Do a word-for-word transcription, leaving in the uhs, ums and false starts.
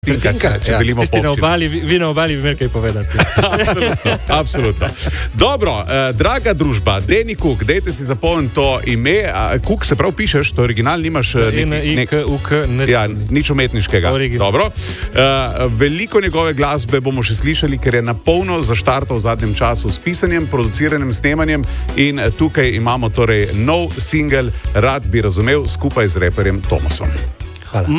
Tinka, če želimo Tisti na obali, vi na obali bi imeli kaj povedati. Absolutno, absolutno. Dobro, eh, draga družba, Deni Cook, dejte si zapomniti to ime. Cook se prav pišeš, to original, nimaš neki... N I K U K, ne... Ja, nič umetniškega. Original. Dobro. Eh, veliko njegove glasbe bomo še slišali, ker je napolno zaštartal v zadnjem času s pisanjem, produciranjem, snemanjem in tukaj imamo torej nov singel Rad bi razumel skupaj z reperjem Tomasom. Hvala.